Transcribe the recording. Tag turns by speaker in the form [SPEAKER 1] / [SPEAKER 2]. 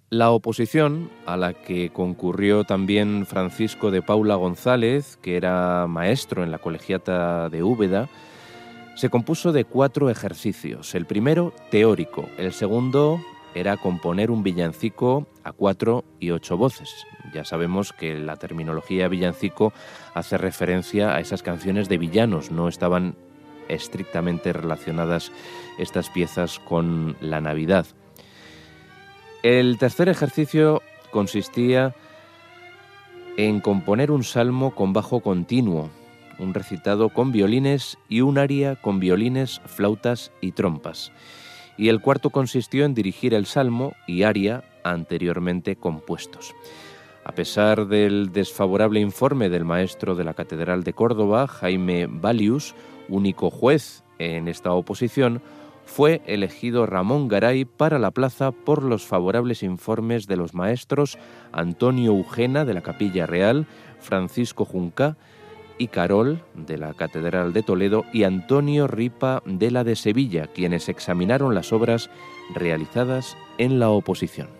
[SPEAKER 1] La oposición, a la que concurrió también Francisco de Paula González, que era maestro en la Colegiata de Úbeda, se compuso de 4 ejercicios. El primero, teórico. El segundo era componer un villancico a 4 y 8 voces. Ya sabemos que la terminología villancico hace referencia a esas canciones de villanos. No estaban estrictamente relacionadas estas piezas con la Navidad. El tercer ejercicio consistía en componer un salmo con bajo continuo, un recitado con violines y un aria con violines, flautas y trompas. Y el cuarto consistió en dirigir el salmo y aria anteriormente compuestos. A pesar del desfavorable informe del maestro de la Catedral de Córdoba, Jaime Balius, único juez en esta oposición, fue elegido Ramón Garay para la plaza por los favorables informes de los maestros Antonio Eugena de la Capilla Real, Francisco Juncá y Carol de la Catedral de Toledo y Antonio Ripa de la de Sevilla, quienes examinaron las obras realizadas en la oposición.